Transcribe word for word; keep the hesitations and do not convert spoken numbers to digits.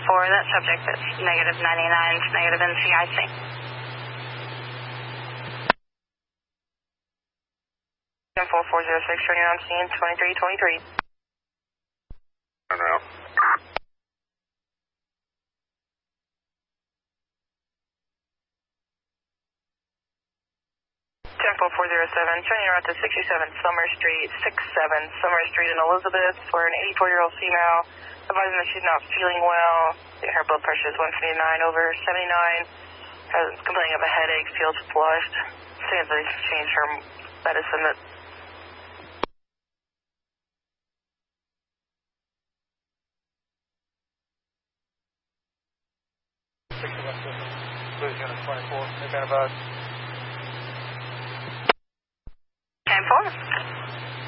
for that subject that's negative ninety-nine to negative N C I C. ten four four zero six, turning on scene twenty-three twenty-three. Turn around. ten four four zero seven, turning around to sixty-seven Summer Street, sixty-seven Summer Street in Elizabeth for an eighty-four-year-old female, advising that she's not feeling well. Her blood pressure is one seventy-nine over seventy-nine, has complaining of a headache, feels flushed. Seems like she's changed her medicine. That sixty-one system, Blues unit twenty-four, make that about ten four.